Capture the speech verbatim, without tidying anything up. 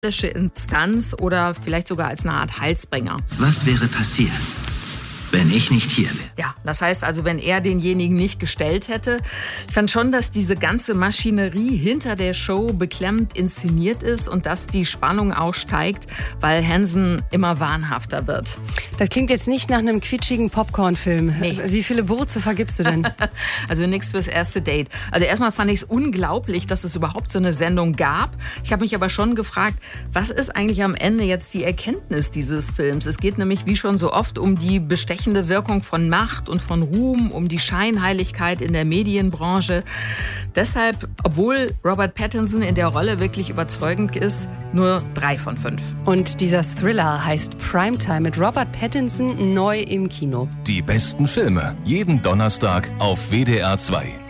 Instanz oder vielleicht sogar als eine Art Heilsbringer. Was wäre passiert, wenn ich nicht hier wäre? Ja, das heißt also, wenn er denjenigen nicht gestellt hätte. Ich fand schon, dass diese ganze Maschinerie hinter der Show beklemmend inszeniert ist und dass die Spannung auch steigt, weil Hansen immer wahnhafter wird. Das klingt jetzt nicht nach einem quitschigen Popcorn-Film. Nee. Wie viele Booze vergibst du denn? Also nichts fürs erste Date. Also erstmal fand ich es unglaublich, dass es überhaupt so eine Sendung gab. Ich habe mich aber schon gefragt, was ist eigentlich am Ende jetzt die Erkenntnis dieses Films? Es geht nämlich wie schon so oft um die bestechende Wirkung von Macht und von Ruhm, um die Scheinheiligkeit in der Medienbranche. Deshalb, obwohl Robert Pattinson in der Rolle wirklich überzeugend ist, nur drei von fünf. Und dieser Thriller heißt Primetime mit Robert Pattinson neu im Kino. Die besten Filme jeden Donnerstag auf W D R zwei.